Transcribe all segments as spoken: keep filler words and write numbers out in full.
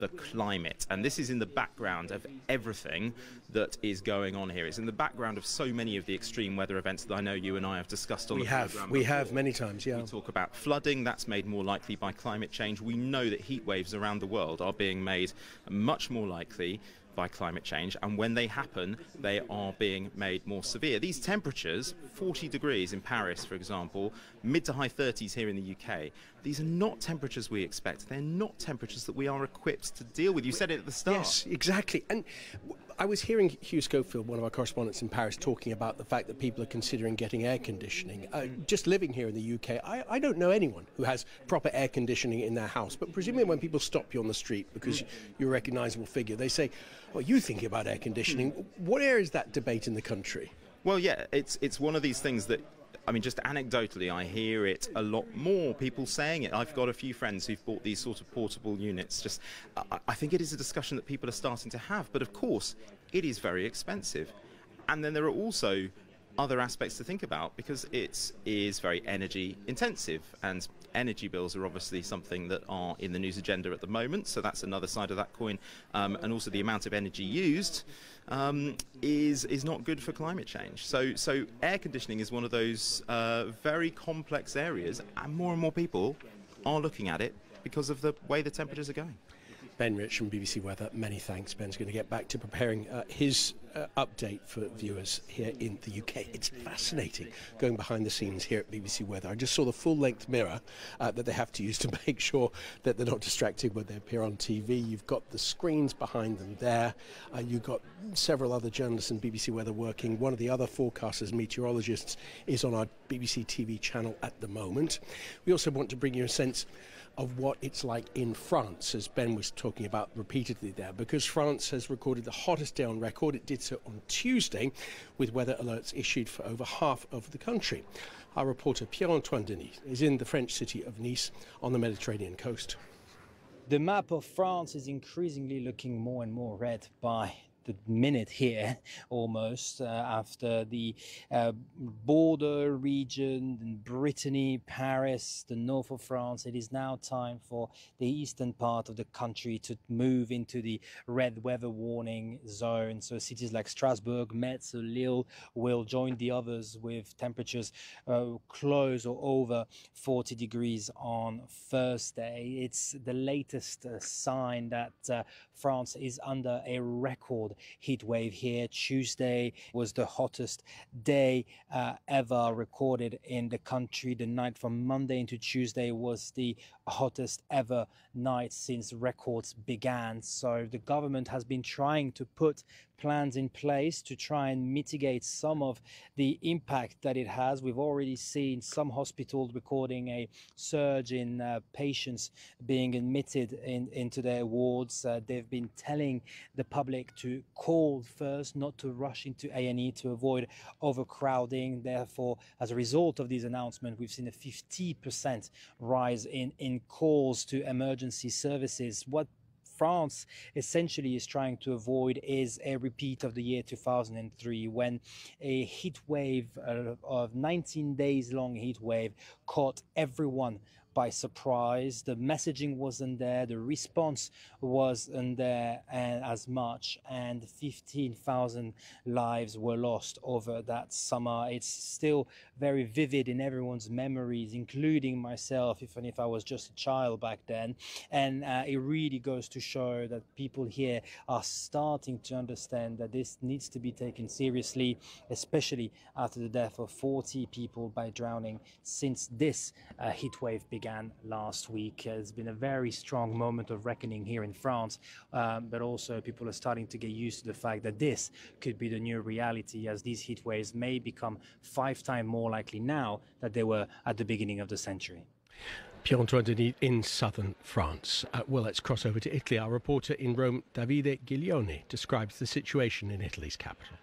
the climate. And this is in the background of everything that is going on here. It's in the background of so many of the extreme weather events that I know you and I have discussed on we the have, programme. We before. have many times, yeah. We talk about flooding, that's made more likely by climate change. We know that heat waves around the world are being made much more likely by climate change, and when they happen, they are being made more severe. These temperatures, forty degrees in Paris, for example, mid to high thirties here in the U K, these are not temperatures we expect. They're not temperatures that we are equipped to deal with. You said it at the start. Yes, exactly. And I was hearing Hugh Schofield, one of our correspondents in Paris, talking about the fact that people are considering getting air conditioning. Uh, just living here in the U K, I, I don't know anyone who has proper air conditioning in their house. But presumably when people stop you on the street because you're a recognisable figure, they say, well, you thinking about air conditioning. What area is that debate in the country? Well, yeah, it's it's one of these things that, I mean, just anecdotally, I hear it a lot more, people saying it. I've got a few friends who've bought these sort of portable units. Just, I, I think it is a discussion that people are starting to have. But of course, it is very expensive. And then there are also other aspects to think about, because it is very energy intensive, and energy bills are obviously something that are in the news agenda at the moment, so that's another side of that coin. Um, and also the amount of energy used um, is is not good for climate change. So so air conditioning is one of those uh, very complex areas, and more and more people are looking at it because of the way the temperatures are going. Ben Rich from B B C Weather, many thanks. Ben's going to get back to preparing uh, his uh, update for viewers here in the U K. It's fascinating going behind the scenes here at B B C Weather. I just saw the full-length mirror uh, that they have to use to make sure that they're not distracted when they appear on T V. You've got the screens behind them there. Uh, you've got several other journalists in B B C Weather working. One of the other forecasters, meteorologists, is on our B B C T V channel at the moment. We also want to bring you a sense of what it's like in France, as Ben was talking about repeatedly there, because France has recorded the hottest day on record. It did so on Tuesday, with weather alerts issued for over half of the country. Our reporter Pierre-Antoine Denis is in the French city of Nice on the Mediterranean coast. The map of France is increasingly looking more and more red by the minute here, almost, uh, after the uh, border region in Brittany, Paris, the north of France. It is now time for the eastern part of the country to move into the red weather warning zone. So cities like Strasbourg, Metz, Lille will join the others with temperatures uh, close or over forty degrees on Thursday. It's the latest uh, sign that uh, France is under a record heat wave here. Tuesday was the hottest day uh, ever recorded in the country. The night from Monday into Tuesday was the hottest ever night since records began. So the government has been trying to put plans in place to try and mitigate some of the impact that it has. We've already seen some hospitals recording a surge in uh, patients being admitted in, into their wards. Uh, they've been telling the public to call first, not to rush into A and E to avoid overcrowding. Therefore, as a result of these announcements, we've seen a fifty percent rise in, in calls to emergency services. What France essentially is trying to avoid is a repeat of the year two thousand three, when a heat wave uh, of nineteen days long heat wave caught everyone by surprise. The messaging wasn't there, the response wasn't there and as much, and fifteen thousand lives were lost over that summer. It's still very vivid in everyone's memories, including myself, even if I was just a child back then. And uh, it really goes to show that people here are starting to understand that this needs to be taken seriously, especially after the death of forty people by drowning since this uh, heat wave began. began last week. It's been a very strong moment of reckoning here in France, um, but also people are starting to get used to the fact that this could be the new reality, as these heat waves may become five times more likely now than they were at the beginning of the century. Pierre-Antoine Denis in southern France. Uh, well, let's cross over to Italy. Our reporter in Rome, Davide Giglione, describes the situation in Italy's capital.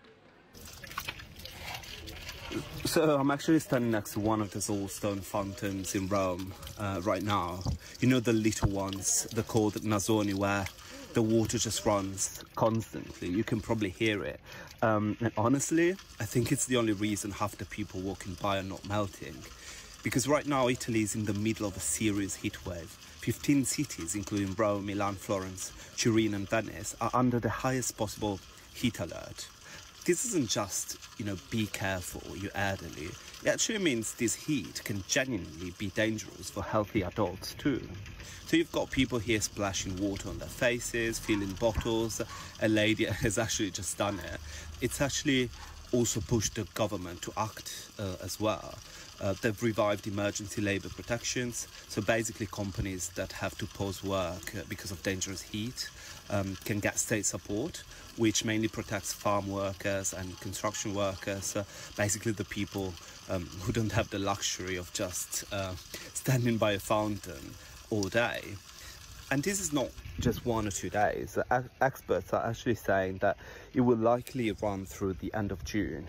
So I'm actually standing next to one of the old stone fountains in Rome uh, right now. You know, the little ones, they're called Nazzoni, where the water just runs constantly. You can probably hear it. Um, and honestly, I think it's the only reason half the people walking by are not melting. Because right now Italy is in the middle of a serious heat wave. fifteen cities, including Rome, Milan, Florence, Turin and Venice, are under the highest possible heat alert. This isn't just, you know, be careful, you're elderly. It actually means this heat can genuinely be dangerous for healthy adults too. So you've got people here splashing water on their faces, filling bottles. A lady has actually just done it. It's actually also pushed the government to act uh, as well. Uh, they've revived emergency labour protections, so basically companies that have to pause work uh, because of dangerous heat um, can get state support, which mainly protects farm workers and construction workers, uh, basically the people um, who don't have the luxury of just uh, standing by a fountain all day. And this is not just one or two days. Uh, experts are actually saying that it will likely run through the end of June.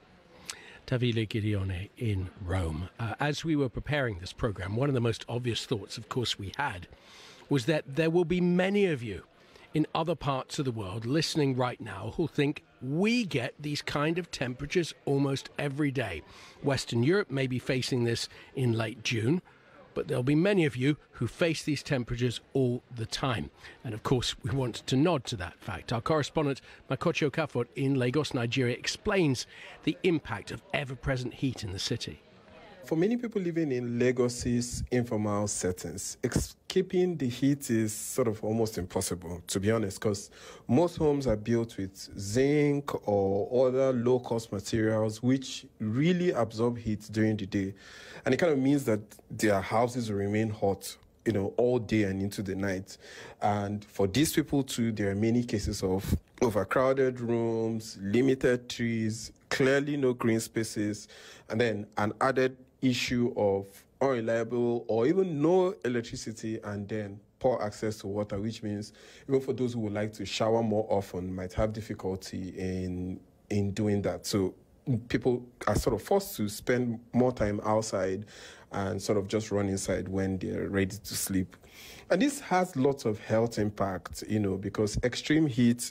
Davide Gideone in Rome. Uh, as we were preparing this programme, one of the most obvious thoughts, of course, we had was that there will be many of you in other parts of the world listening right now who think we get these kind of temperatures almost every day. Western Europe may be facing this in late June, but there'll be many of you who face these temperatures all the time. And of course, we want to nod to that fact. Our correspondent, Makochi Okafor in Lagos, Nigeria, explains the impact of ever-present heat in the city. For many people living in Lagos's informal settings, escaping the heat is sort of almost impossible, to be honest, because most homes are built with zinc or other low-cost materials which really absorb heat during the day. And it kind of means that their houses will remain hot, you know, all day and into the night. And for these people too, there are many cases of overcrowded rooms, limited trees, clearly no green spaces, and then an added issue of unreliable or even no electricity and then poor access to water, which means even for those who would like to shower more often might have difficulty in in doing that. So people are sort of forced to spend more time outside and sort of just run inside when they're ready to sleep. And this has lots of health impact, you know, because extreme heat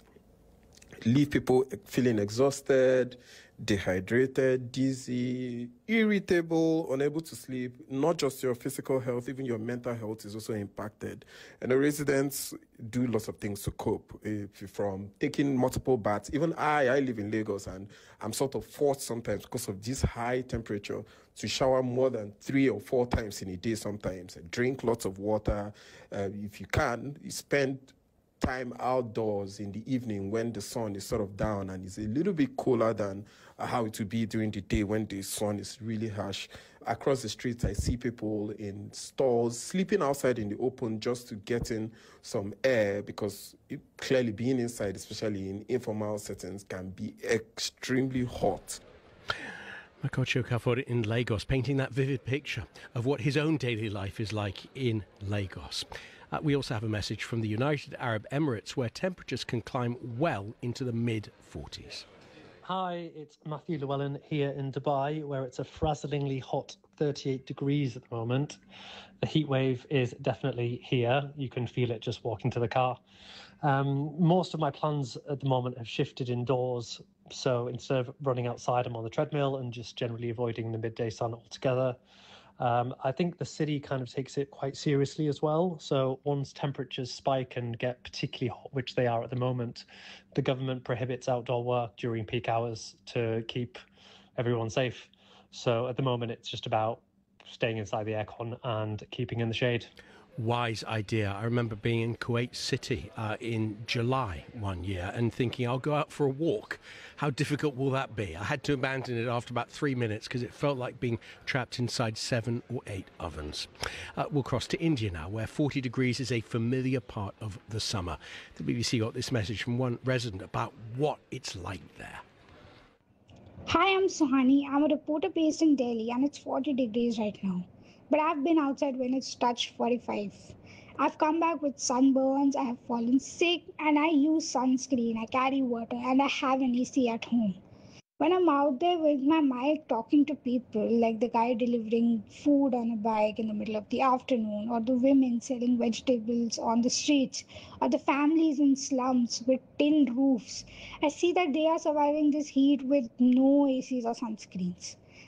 leave people feeling exhausted, dehydrated, dizzy, irritable, unable to sleep. Not just your physical health, even your mental health is also impacted. And the residents do lots of things to cope, if, from taking multiple baths. Even I, I live in Lagos, and I'm sort of forced sometimes because of this high temperature to shower more than three or four times in a day sometimes. And drink lots of water. Uh, if you can, you spend time outdoors in the evening when the sun is sort of down and it's a little bit cooler than uh, how it would be during the day when the sun is really harsh. Across the streets, I see people in stores sleeping outside in the open just to get in some air, because it, clearly being inside, especially in informal settings, can be extremely hot. Makochi Okafor in Lagos, painting that vivid picture of what his own daily life is like in Lagos. Uh, we also have a message from the United Arab Emirates, where temperatures can climb well into the mid forties. Hi, it's Matthew Llewellyn here in Dubai, where it's a frazzlingly hot thirty-eight degrees at the moment. The heat wave is definitely here. You can feel it just walking to the car. Um, most of my plans at the moment have shifted indoors. So instead of running outside, I'm on the treadmill and just generally avoiding the midday sun altogether. Um, I think the city kind of takes it quite seriously as well. So once temperatures spike and get particularly hot, which they are at the moment, the government prohibits outdoor work during peak hours to keep everyone safe. So at the moment, it's just about staying inside the aircon and keeping in the shade. Wise idea. I remember being in Kuwait City uh, in July one year and thinking, I'll go out for a walk. How difficult will that be? I had to abandon it after about three minutes because it felt like being trapped inside seven or eight ovens. Uh, we'll cross to India now, where forty degrees is a familiar part of the summer. The B B C got this message from one resident about what it's like there. Hi, I'm Suhani. I'm a reporter based in Delhi, and it's forty degrees right now. But I've been outside when it's touched forty-five. I've come back with sunburns, I have fallen sick, and I use sunscreen, I carry water, and I have an A C at home. When I'm out there with my mic talking to people, like the guy delivering food on a bike in the middle of the afternoon, or the women selling vegetables on the streets, or the families in slums with tin roofs, I see that they are surviving this heat with no A Cs or sunscreens.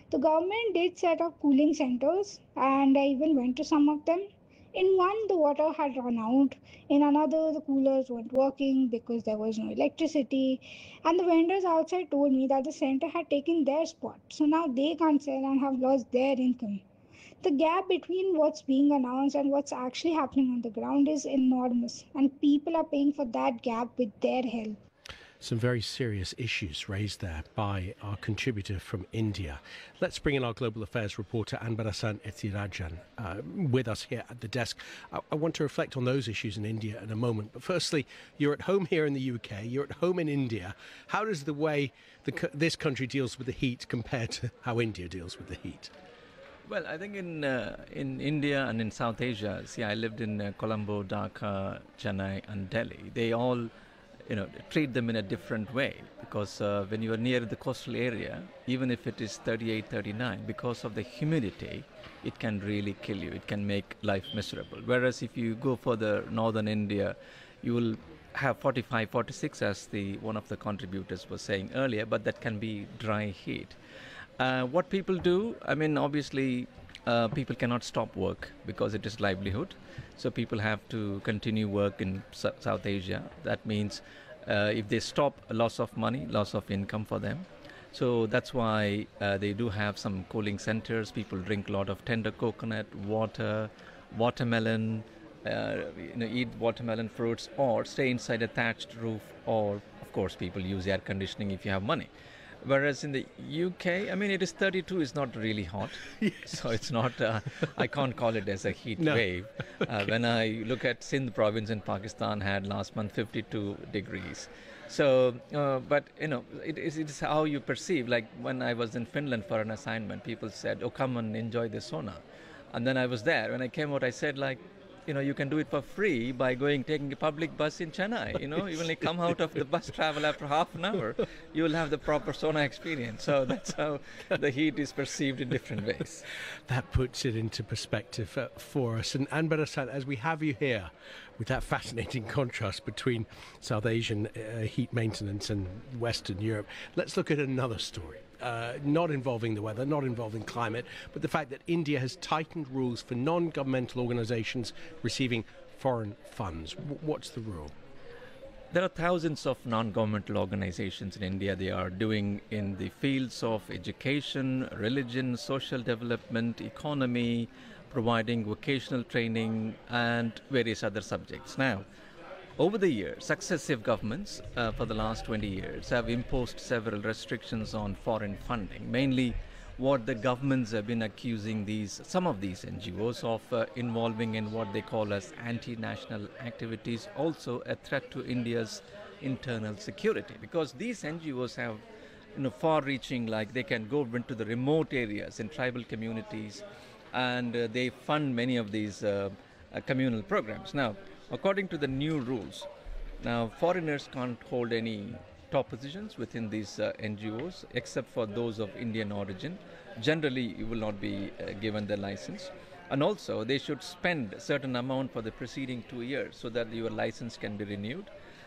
The government did set up cooling centers, and I even went to some of them. In one, the water had run out. In another, the coolers weren't working because there was no electricity. And the vendors outside told me that the center had taken their spot. So now they can't sell and have lost their income. The gap between what's being announced and what's actually happening on the ground is enormous. And people are paying for that gap with their health. Some very serious issues raised there by our contributor from India. Let's bring in our global affairs reporter Anbarasan Ethirajan uh, with us here at the desk. I, I want to reflect on those issues in India in a moment. But firstly, you're at home here in the U K, you're at home in India. How does the way the, this country deals with the heat compare to how India deals with the heat? Well, I think in uh, in India and in South Asia, see, I lived in uh, Colombo, Dhaka, Chennai and Delhi. They all you know, treat them in a different way because uh, when you are near the coastal area, even if it is thirty-eight, thirty-nine, because of the humidity, it can really kill you. It can make life miserable. Whereas if you go further northern India, you will have forty-five, forty-six, as the one of the contributors was saying earlier, but that can be dry heat. Uh, what people do, I mean, obviously, uh, people cannot stop work because it is livelihood. So people have to continue work in S- South Asia. That means uh, if they stop, a loss of money, loss of income for them. So that's why uh, they do have some cooling centers. People drink a lot of tender coconut, water, watermelon, uh, you know, eat watermelon fruits, or stay inside a thatched roof, or of course people use air conditioning if you have money. Whereas in the U K, I mean, it is thirty-two, is not really hot. Yes. So it's not, uh, I can't call it as a heat no. wave. Okay. Uh, when I look at Sindh province in Pakistan had last month fifty-two degrees. So, uh, but, you know, it is, it is how you perceive. Like when I was in Finland for an assignment, people said, oh, come and enjoy the sauna. And then I was there. When I came out, I said, like, you know, you can do it for free by going, taking a public bus in Chennai. You know, you only come out of the bus travel after half an hour, you will have the proper sauna experience. So that's how the heat is perceived in different ways. That puts it into perspective uh, for us. And Anbarasan, as we have you here, with that fascinating contrast between South Asian uh, heat maintenance and Western Europe, let's look at another story. Uh, not involving the weather, not involving climate, but the fact that India has tightened rules for non-governmental organisations receiving foreign funds. W- what's the rule? There are thousands of non-governmental organizations in India. They are doing in the fields of education, religion, social development, economy, providing vocational training and various other subjects. Now, over the years, successive governments uh, for the last twenty years have imposed several restrictions on foreign funding. Mainly what the governments have been accusing these, some of these N G Os of uh, involving in what they call as anti-national activities, also a threat to India's internal security. Because these N G Os have, you know, far-reaching, like they can go into the remote areas in tribal communities, and uh, they fund many of these uh, uh, communal programs. Now, according to the new rules, now foreigners can't hold any top positions within these uh, N G Os except for those of Indian origin. Generally, you will not be uh, given the license. And also, they should spend a certain amount for the preceding two years so that your license can be renewed.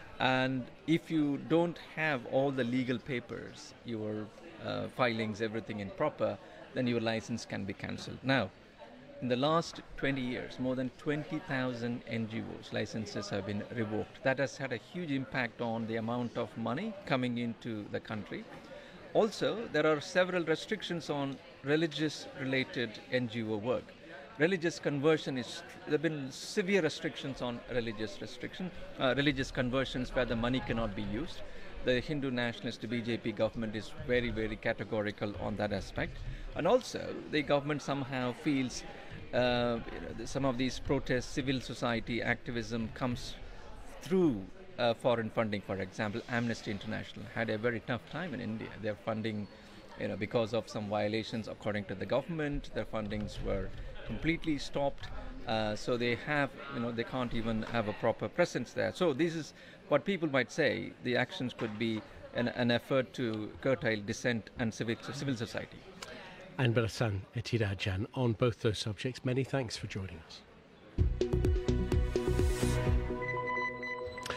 And if you don't have all the legal papers, your uh, filings, everything in proper, then your license can be cancelled. Now, in the last twenty years, more than twenty thousand N G Os licenses have been revoked. That has had a huge impact on the amount of money coming into the country. Also, there are several restrictions on religious-related N G O work. Religious conversion is, there have been severe restrictions on religious restriction, uh, religious conversions where the money cannot be used. The Hindu nationalist B J P government is very, very categorical on that aspect. And also, the government somehow feels Uh, you know, some of these protests, civil society activism comes through uh, foreign funding. For example, Amnesty International had a very tough time in India. Their funding, you know, because of some violations according to the government, their fundings were completely stopped. Uh, so they have, you know, they can't even have a proper presence there. So this is what people might say. The actions could be an, an effort to curtail dissent and civic, civil society. Anbarasan Ethirajan on both those subjects. Many thanks for joining us.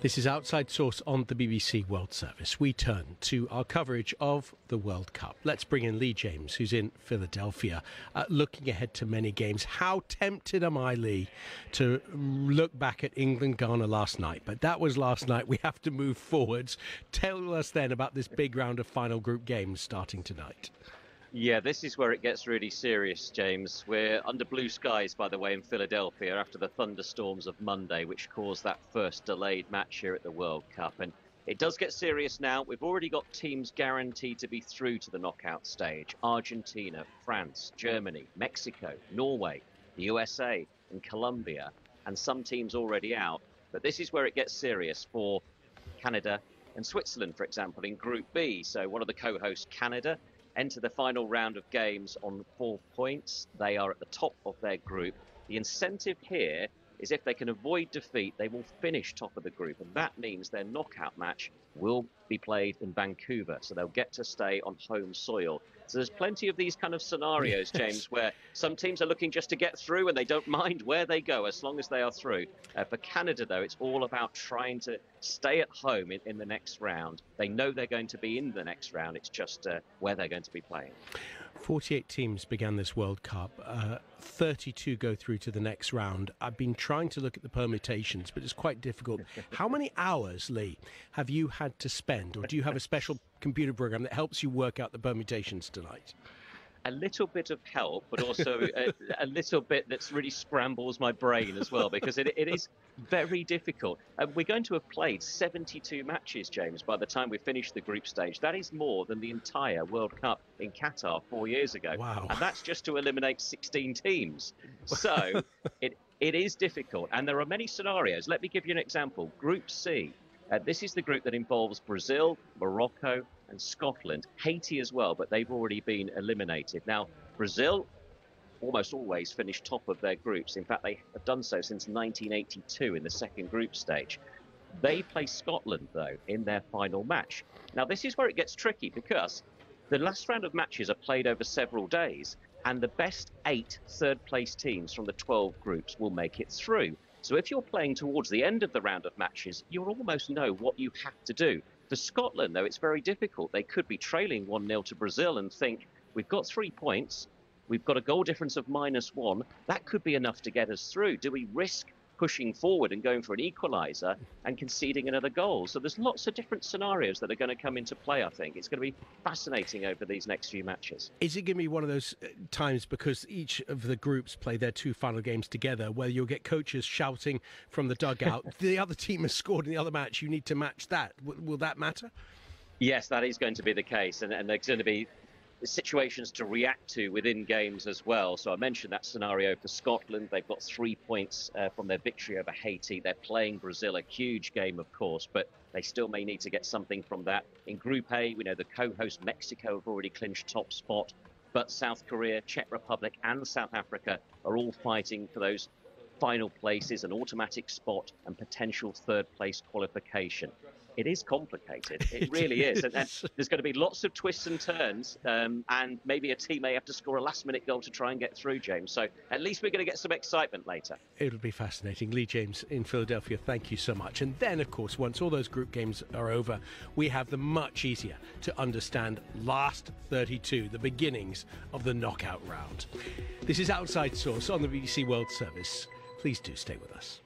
This is Outside Source on the B B C World Service. We turn to our coverage of the World Cup. Let's bring in Lee James, who's in Philadelphia, uh, looking ahead to many games. How tempted am I, Lee, to look back at England-Ghana last night? But that was last night. We have to move forwards. Tell us then about this big round of final group games starting tonight. Yeah, this is where it gets really serious, James. We're under blue skies, by the way, in Philadelphia after the thunderstorms of Monday, which caused that first delayed match here at the World Cup. And it does get serious now. We've already got teams guaranteed to be through to the knockout stage. Argentina, France, Germany, Mexico, Norway, the U S A and Colombia, and some teams already out. But this is where it gets serious for Canada and Switzerland, for example, in Group B. So one of the co-hosts, Canada, enter the final round of games on four points. They are at the top of their group. The incentive here is if they can avoid defeat, they will finish top of the group. And that means their knockout match will be played in Vancouver. So they'll get to stay on home soil. So there's plenty of these kind of scenarios, yes, James, where some teams are looking just to get through and they don't mind where they go as long as they are through. Uh, for Canada, though, it's all about trying to stay at home in, in the next round. They know they're going to be in the next round. It's just uh, where they're going to be playing. forty-eight teams began this World Cup. Uh, thirty-two go through to the next round. I've been trying to look at the permutations, but it's quite difficult. How many hours, Lee, have you had to spend, or do you have a special computer program that helps you work out the permutations tonight? A little bit of help, but also a, a little bit that's really scrambles my brain as well, because it, it is very difficult. Uh, we're going to have played seventy-two matches, James, by the time we finish the group stage. That is more than the entire World Cup in Qatar four years ago. Wow. And that's just to eliminate sixteen teams. So it it is difficult. And there are many scenarios. Let me give you an example. Group C. Uh, this is the group that involves Brazil, Morocco, and Scotland, Haiti as well, but they've already been eliminated. Now, Brazil almost always finish top of their groups. In fact, they have done so since nineteen eighty-two in the second group stage. They play Scotland, though, in their final match. Now, this is where it gets tricky because the last round of matches are played over several days, and the best eight third-place teams from the twelve groups will make it through. So if you're playing towards the end of the round of matches, you'll almost know what you have to do. For Scotland, though, it's very difficult. They could be trailing one nil to Brazil and think, we've got three points, we've got a goal difference of minus one, that could be enough to get us through. Do we risk pushing forward and going for an equaliser and conceding another goal? So there's lots of different scenarios that are going to come into play, I think. It's going to be fascinating over these next few matches. Is it going to be one of those times, because each of the groups play their two final games together, where you'll get coaches shouting from the dugout, the other team has scored in the other match, you need to match that? W- will that matter? Yes, that is going to be the case. And, and there's going to be situations to react to within games as well. So I mentioned that scenario for Scotland. They've got three points uh, from their victory over Haiti. They're playing Brazil, a huge game, of course, but they still may need to get something from that. In Group A, we know the co-host Mexico have already clinched top spot, but South Korea, Czech Republic and South Africa are all fighting for those final places, an automatic spot and potential third place qualification. It is complicated. It really is. And, and there's going to be lots of twists and turns, um, and maybe a team may have to score a last-minute goal to try and get through, James. So at least we're going to get some excitement later. It'll be fascinating. Lee James in Philadelphia, thank you so much. And then, of course, once all those group games are over, we have the much easier to understand last thirty-two, the beginnings of the knockout round. This is Outside Source on the B B C World Service. Please do stay with us.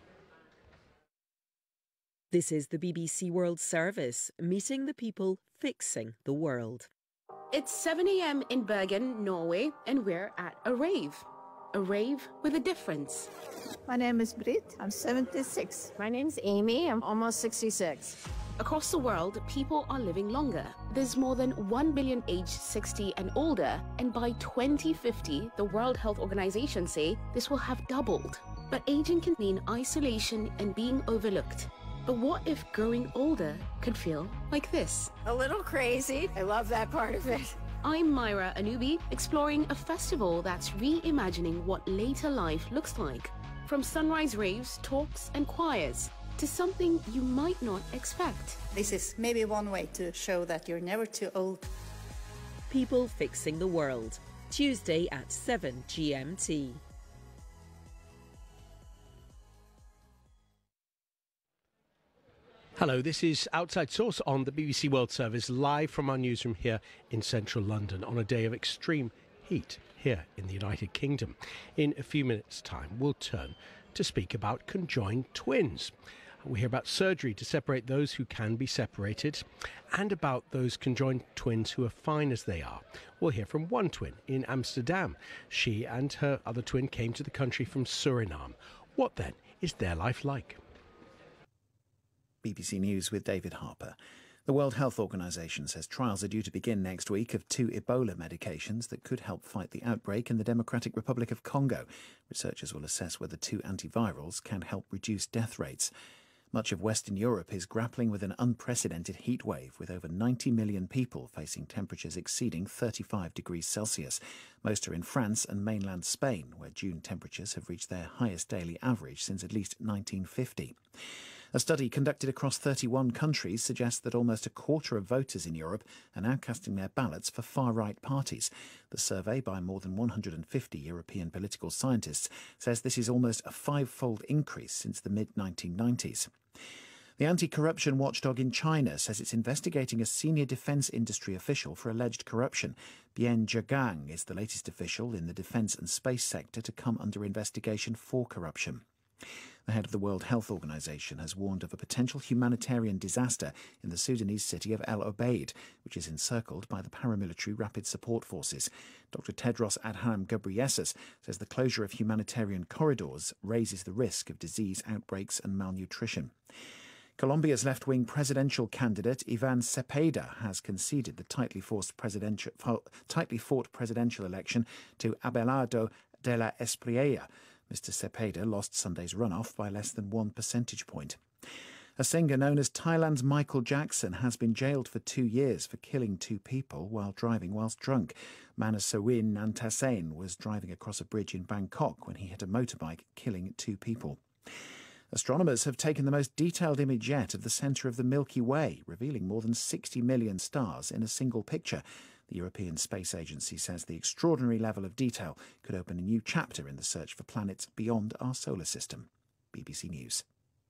This is the B B C World Service, meeting the people fixing the world. It's seven a m in Bergen, Norway, and we're at a rave. A rave with a difference. My name is Britt. I'm seventy-six. My name's Amy. I'm almost sixty-six. Across the world, people are living longer. There's more than one billion aged sixty and older, and by twenty fifty, the World Health Organization say this will have doubled. But aging can mean isolation and being overlooked. But what if growing older could feel like this? A little crazy. I love that part of it. I'm Myra Anubi, exploring a festival that's reimagining what later life looks like. From sunrise raves, talks and choirs, to something you might not expect. This is maybe one way to show that you're never too old. People Fixing the World, Tuesday at seven G M T. Hello, this is Outside Source on the B B C World Service, live from our newsroom here in central London on a day of extreme heat here in the United Kingdom. In a few minutes' time, we'll turn to speak about conjoined twins. We hear about surgery to separate those who can be separated and about those conjoined twins who are fine as they are. We'll hear from one twin in Amsterdam. She and her other twin came to the country from Suriname. What then is their life like? B B C News with David Harper. The World Health Organization says trials are due to begin next week of two Ebola medications that could help fight the outbreak in the Democratic Republic of Congo. Researchers will assess whether two antivirals can help reduce death rates. Much of Western Europe is grappling with an unprecedented heat wave, with over ninety million people facing temperatures exceeding thirty-five degrees Celsius. Most are in France and mainland Spain, where June temperatures have reached their highest daily average since at least nineteen fifty. A study conducted across thirty-one countries suggests that almost a quarter of voters in Europe are now casting their ballots for far-right parties. The survey by more than one hundred fifty European political scientists says this is almost a five-fold increase since the mid nineteen nineties. The anti-corruption watchdog in China says it's investigating a senior defence industry official for alleged corruption. Bian Zhegang is the latest official in the defence and space sector to come under investigation for corruption. The head of the World Health Organization has warned of a potential humanitarian disaster in the Sudanese city of El Obeid, which is encircled by the paramilitary Rapid Support Forces. Doctor Tedros Adhanom Ghebreyesus says the closure of humanitarian corridors raises the risk of disease outbreaks and malnutrition. Colombia's left-wing presidential candidate Ivan Cepeda has conceded the tightly forced presidential, tightly fought presidential election to Abelardo de la Espriella. Mister Cepeda lost Sunday's runoff by less than one percentage point. A singer known as Thailand's Michael Jackson has been jailed for two years for killing two people while driving whilst drunk. Manasawin Nantasen was driving across a bridge in Bangkok when he hit a motorbike, killing two people. Astronomers have taken the most detailed image yet of the centre of the Milky Way, revealing more than sixty million stars in a single picture. The European Space Agency says the extraordinary level of detail could open a new chapter in the search for planets beyond our solar system. B B C News.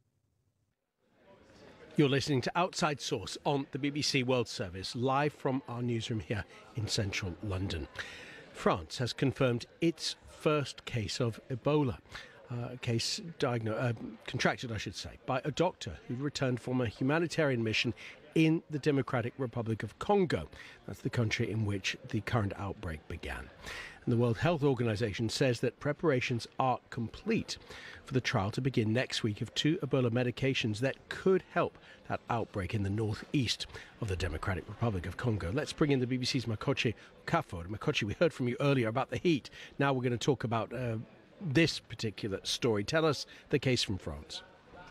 You're listening to Outside Source on the B B C World Service, live from our newsroom here in central London. France has confirmed its first case of Ebola. Uh, case diagnosed, uh, contracted, I should say, by a doctor who returned from a humanitarian mission in the Democratic Republic of Congo. That's the country in which the current outbreak began. And the World Health Organization says that preparations are complete for the trial to begin next week of two Ebola medications that could help that outbreak in the northeast of the Democratic Republic of Congo. Let's bring in the B B C's Makochi Okafor. Makochi, we heard from you earlier about the heat. Now we're going to talk about uh, this particular story. Tell us the case from France.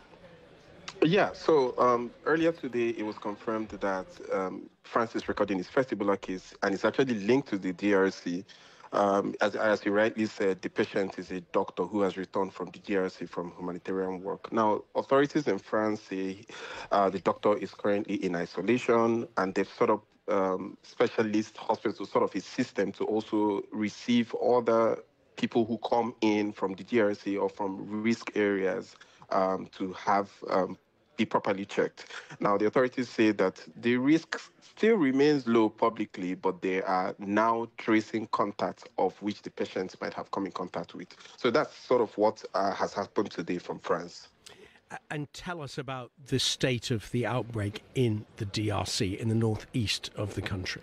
Yeah, so um, earlier today it was confirmed that um, France is recording its first Ebola case, and it's actually linked to the D R C. Um, as, as you rightly said, the patient is a doctor who has returned from the D R C from humanitarian work. Now, authorities in France say uh, the doctor is currently in isolation, and they've sort of um, specialist hospitals, sort of a system to also receive other people who come in from the D R C or from risk areas um, to have um, be properly checked. Now, the authorities say that the risk still remains low publicly, but they are now tracing contacts of which the patients might have come in contact with. So that's sort of what uh, has happened today from France. And tell us about the state of the outbreak in the D R C, in the northeast of the country.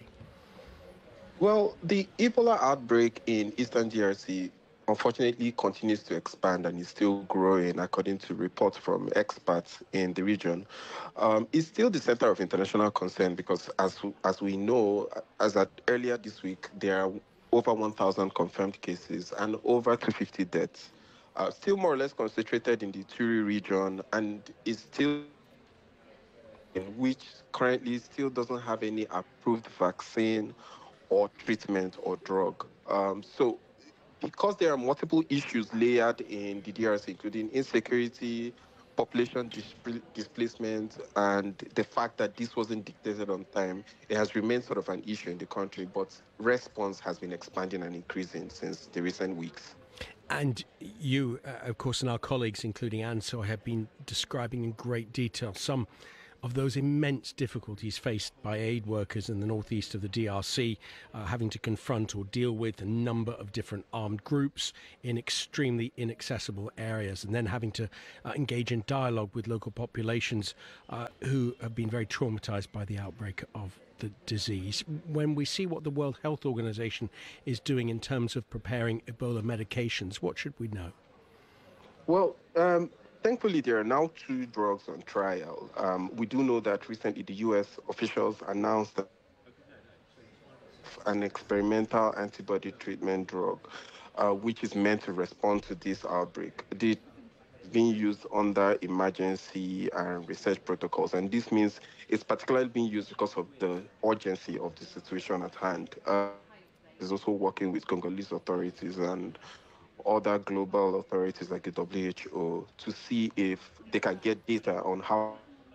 Well, the Ebola outbreak in eastern D R C unfortunately continues to expand and is still growing, according to reports from experts in the region. Um, it's still the center of international concern because, as as we know, as at earlier this week, there are over one thousand confirmed cases and over two hundred fifty deaths. Uh, still more or less concentrated in the Turi region, and is still in which currently still doesn't have any approved vaccine or treatment or drug. Um, so because there are multiple issues layered in the D R C, including insecurity, population dis- displacement, and the fact that this wasn't dictated on time, it has remained sort of an issue in the country, but response has been expanding and increasing since the recent weeks. And you, uh, of course, and our colleagues, including Anne, so have been describing in great detail some of those immense difficulties faced by aid workers in the northeast of the D R C, uh, having to confront or deal with a number of different armed groups in extremely inaccessible areas, and then having to uh, engage in dialogue with local populations uh, who have been very traumatized by the outbreak of the disease. When we see what the World Health Organization is doing in terms of preparing Ebola medications, what should we know? Well, um, thankfully, there are now two drugs on trial. Um, we do know that recently the U S officials announced that an experimental antibody treatment drug, uh, which is meant to respond to this outbreak. The being used under emergency and research protocols, and this means it's particularly being used because of the urgency of the situation at hand. Uh, it's also working with Congolese authorities and other global authorities like the W H O to see if they can get data on how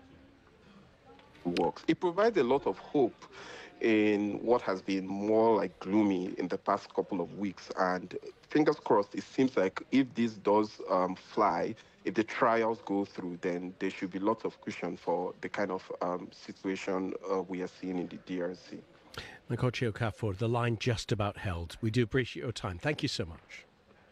it works. It provides a lot of hope in what has been more like gloomy in the past couple of weeks. And fingers crossed, it seems like if this does um, fly, if the trials go through, then there should be lots of cushion for the kind of um, situation uh, we are seeing in the D R C. Nkochi Okafor, the line just about held. We do appreciate your time. Thank you so much.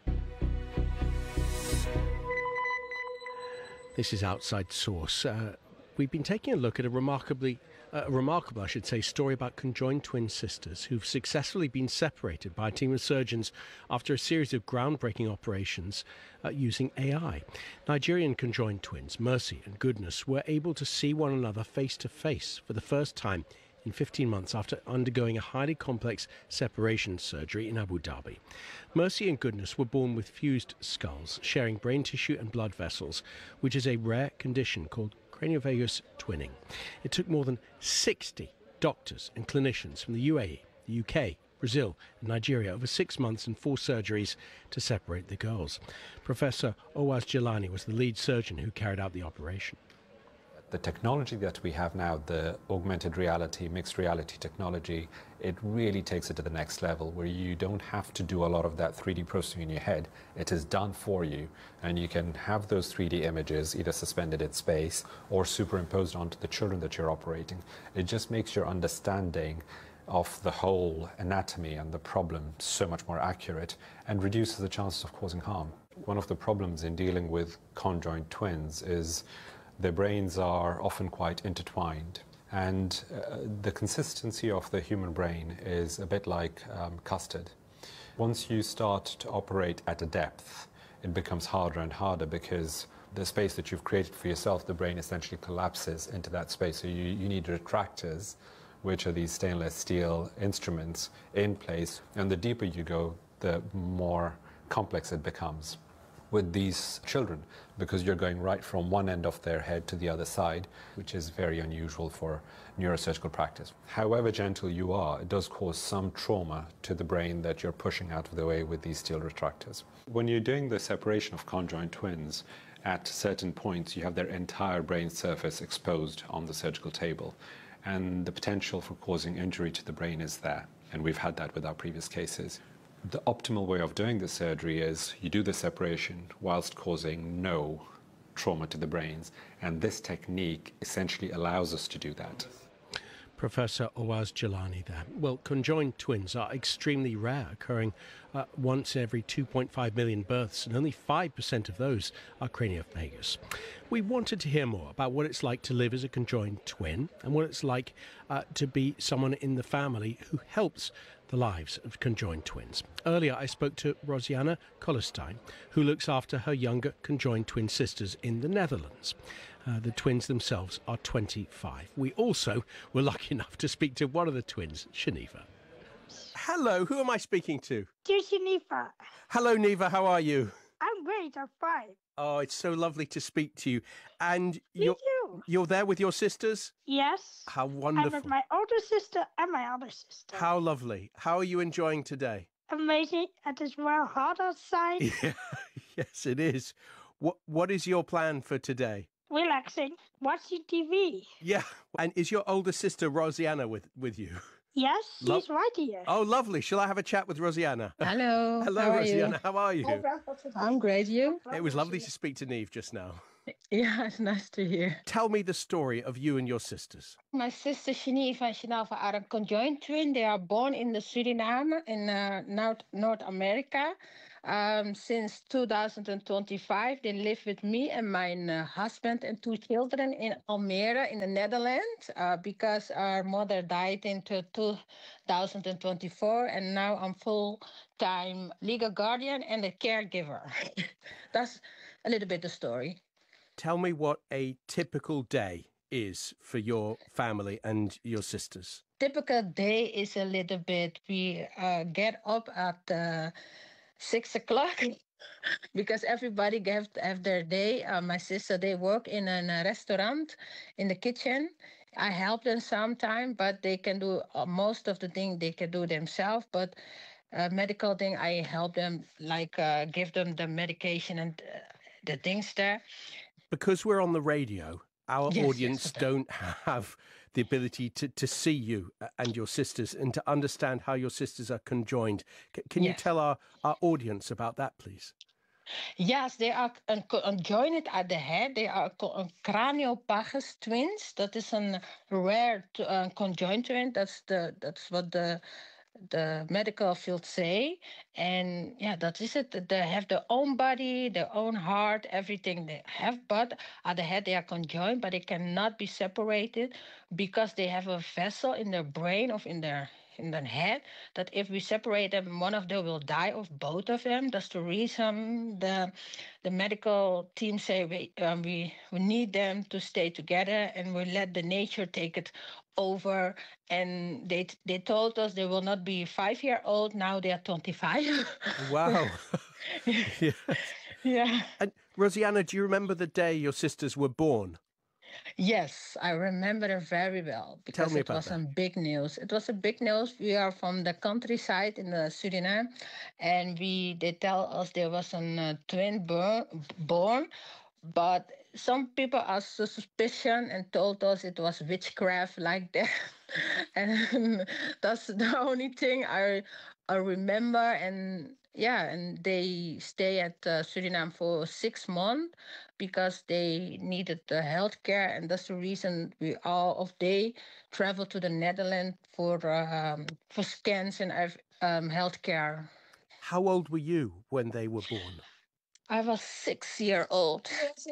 This is Outside Source. Uh, we've been taking a look at a remarkably, uh, a remarkable, I should say, story about conjoined twin sisters who've successfully been separated by a team of surgeons after a series of groundbreaking operations uh, using A I. Nigerian conjoined twins, Mercy and Goodness, were able to see one another face to face for the first time in fifteen months after undergoing a highly complex separation surgery in Abu Dhabi. Mercy and Goodness were born with fused skulls, sharing brain tissue and blood vessels, which is a rare condition called craniovegus twinning. It took more than sixty doctors and clinicians from the U A E, the U K, Brazil and Nigeria over six months and four surgeries to separate the girls. Professor Owaz Jelani was the lead surgeon who carried out the operation. The technology that we have now, the augmented reality, mixed reality technology, it really takes it to the next level where you don't have to do a lot of that three D processing in your head. It is done for you, and you can have those three D images either suspended in space or superimposed onto the children that you're operating. It just makes your understanding of the whole anatomy and the problem so much more accurate and reduces the chances of causing harm. One of the problems in dealing with conjoined twins is their brains are often quite intertwined, and uh, the consistency of the human brain is a bit like um, custard. Once you start to operate at a depth, it becomes harder and harder because the space that you've created for yourself, the brain essentially collapses into that space. So you, you need retractors, which are these stainless steel instruments in place, and the deeper you go, the more complex it becomes with these children, because you're going right from one end of their head to the other side, which is very unusual for neurosurgical practice. However gentle you are, it does cause some trauma to the brain that you're pushing out of the way with these steel retractors. When you're doing the separation of conjoined twins, at certain points you have their entire brain surface exposed on the surgical table, and the potential for causing injury to the brain is there, and we've had that with our previous cases. The optimal way of doing the surgery is you do the separation whilst causing no trauma to the brains, and this technique essentially allows us to do that. Professor Owaz Jelani there. Well, conjoined twins are extremely rare, occurring uh, once every two point five million births, and only five percent of those are craniovegus. We wanted to hear more about what it's like to live as a conjoined twin and what it's like uh, to be someone in the family who helps the lives of conjoined twins. Earlier, I spoke to Rosianna Kollerstein, who looks after her younger conjoined twin sisters in the Netherlands. Uh, the twins themselves are twenty-five. We also were lucky enough to speak to one of the twins, Shanifa. Hello, who am I speaking to? Dear Shanifa. Hello, Neva, how are you? I'm great, I'm fine. Oh, it's so lovely to speak to you. And Me you're, too. you're there with your sisters? Yes. How wonderful. I'm with my older sister and my other sister. How lovely. How are you enjoying today? Amazing. It is well hot outside. Yeah, yes, it is. What What is your plan for today? Relaxing, watching T V. Yeah. And is your older sister Rosianna with, with you? Yes, she's Lo- right here. Oh, lovely. Shall I have a chat with Rosianna? Hello. Hello, how are Rosianna. you? How are you? I'm great. You? It was lovely to speak to Neve just now. Yeah, it's nice to hear. Tell me the story of you and your sisters. My sister Geneva and Geneva are a conjoined twin. They are born in the Suriname in uh, North, North America. Um, since two thousand twenty-five, they live with me and my uh, husband and two children in Almere in the Netherlands uh, because our mother died in two thousand twenty-four, and now I'm full-time legal guardian and a caregiver. That's a little bit the story. Tell me what a typical day is for your family and your sisters. Typical day is a little bit, we uh, get up at uh, six o'clock because everybody have, have their day. Uh, my sister, they work in a restaurant in the kitchen. I help them sometimes, but they can do uh, most of the things they can do themselves. But uh, medical thing, I help them, like uh, give them the medication and uh, the things there. Because we're on the radio, our Yes, audience yes. don't have the ability to, to see you and your sisters and to understand how your sisters are conjoined. C- can you Yes. tell our, our audience about that, please? Yes, they are een- conjoined at the head. They are co- craniopagus twins. That is a rare t- uh, conjoined twin. That's the that's what the the medical field say. And yeah, that is it. They have their own body, their own heart, everything they have. But at the head, they are conjoined, but they cannot be separated because they have a vessel in their brain or in their in their head that if we separate them, one of them will die, or both of them. That's the reason the the medical team say we um, we we need them to stay together, and we let the nature take it over. And they they told us they will not be five year old. Now they are twenty-five. Wow. Yes. Yeah. And Rosianna, do you remember the day your sisters were born? Yes, I remember it very well because me it about was that. some big news. It was a big news. We are from the countryside in the Suriname, and we they tell us there was a uh, twin bor- born, but some people are so suspicion and told us it was witchcraft like that, and that's the only thing I I remember. And yeah, and they stay at uh, Suriname for six months because they needed the health care, and that's the reason we all of they travel to the Netherlands for um, for scans and ev- um, health care. How old were you when they were born? I was six year old.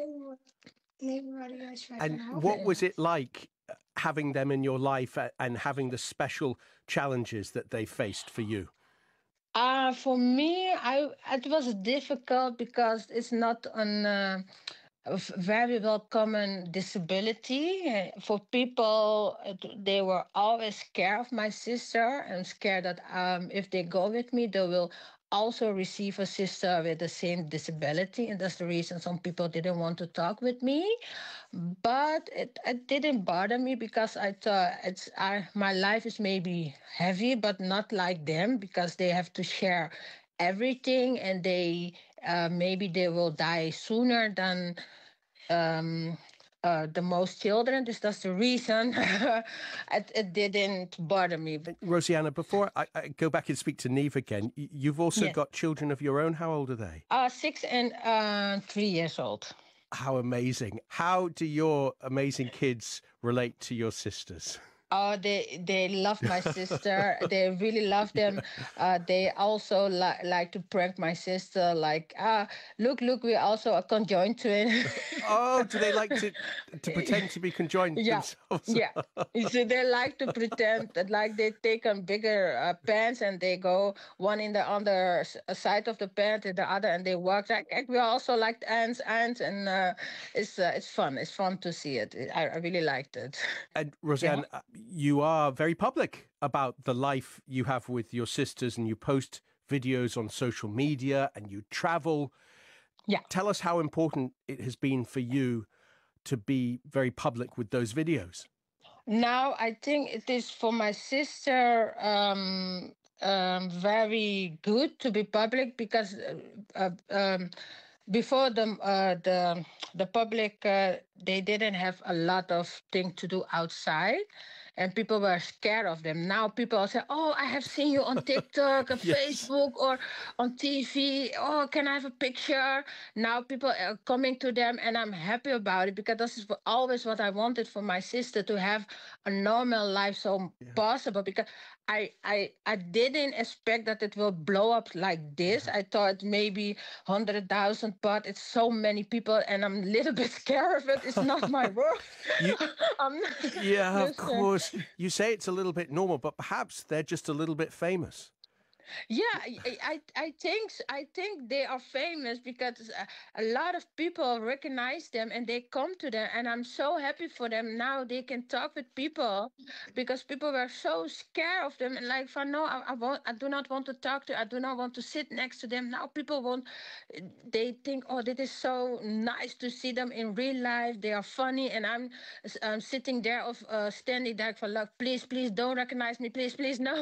And what was it like uh, having them in your life uh, and having the special challenges that they faced for you? Uh, for me, I it was difficult because it's not an uh, a v- very well common disability. Uh, For people, it- they were always scared of my sister and scared that um, if they go with me, they will also receive a sister with the same disability. And that's the reason some people didn't want to talk with me. But it, it didn't bother me because I thought it's I, my life is maybe heavy, but not like them because they have to share everything, and they uh, maybe they will die sooner than um, uh, the most children. This that's the reason it, it didn't bother me. Rosianna, before I, I go back and speak to Neve again, y- you've also Yes. got children of your own. How old are they? Uh, six and uh, three years old. How amazing. How do your amazing kids relate to your sisters? Oh, they they love my sister. They really love them. Uh, they also li- like to prank my sister. Like, ah, look, look, we're also a conjoined twin. Oh, do they like to to pretend to be conjoined Yeah, themselves? yeah. So they like to pretend that, like, they take on bigger uh, pants and they go one in the other s- uh, side of the pant and the other, and they walk like, like we also like ants, ants, and uh, it's uh, it's fun. It's fun to see it. I, I really liked it. And Roseanne, uh, you are very public about the life you have with your sisters, and you post videos on social media and you travel. Yeah. Tell us how important it has been for you to be very public with those videos. Now I think it is for my sister um, um, very good to be public because uh, uh, um, before the uh, the the public uh, they didn't have a lot of things to do outside, and people were scared of them. Now people say, "Oh, I have seen you on TikTok, on Yes. Facebook, or on T V. Oh, can I have a picture?" Now people are coming to them, and I'm happy about it because this is wha- always what I wanted for my sister, to have a normal life so possible. Because I, I I didn't expect that it will blow up like this. I thought maybe hundred thousand, but it's so many people, and I'm a little bit scared of it. It's not my world. You, I'm not, yeah, of Listen. course. You say it's a little bit normal, but perhaps they're just a little bit famous. Yeah, I, I, I think s- I think they are famous because a, a lot of people recognize them and they come to them, and I'm so happy for them. Now they can talk with people because people were so scared of them, and like, for no, I, I won't, I do not want to talk to, I do not want to sit next to them. Now people want, they think, oh, this is so nice to see them in real life. They are funny, and I'm, s- um, sitting there of uh, standing there for like, please, please don't recognize me, please, please, no.